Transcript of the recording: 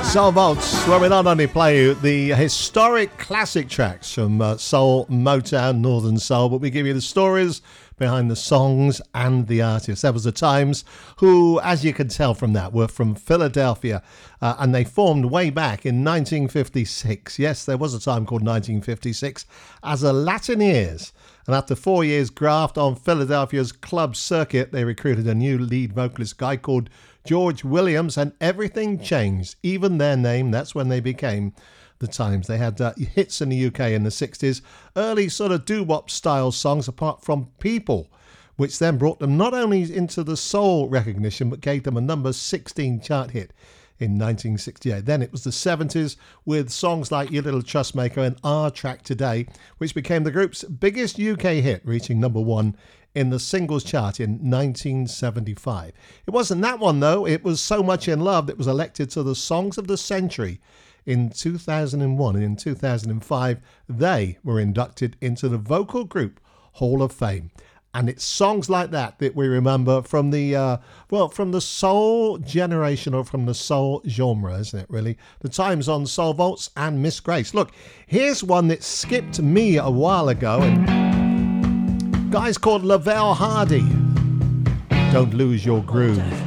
Soul Vaults, where we not only play the historic classic tracks from soul, Motown, Northern Soul, but we give you the stories behind the songs and the artists. That was the Times, who, as you can tell from that, were from Philadelphia, and they formed way back in 1956. Yes, there was a time called 1956 as a Latineers. And after 4 years graft on Philadelphia's club circuit, they recruited a new lead vocalist guy called George Williams, and everything changed. Even their name, that's when they became the Times. They had hits in the UK in the 60s, early sort of doo-wop style songs apart from People, which then brought them not only into the soul recognition, but gave them a number 16 chart hit in 1968. Then it was the 70s with songs like Your Little Trustmaker and Our Track Today, which became the group's biggest UK hit, reaching number one in the singles chart in 1975. It wasn't that one though, it was So Much in Love that was elected to the Songs of the Century in 2001, and in 2005 they were inducted into the Vocal Group Hall of Fame. And it's songs like that that we remember from the, from the soul generation, or from the soul genre, isn't it, really? The Times on Soul Vaults and Miss Grace. Look, here's one that skipped me a while ago, and guys called Lavelle Hardy. Don't Lose Your Groove.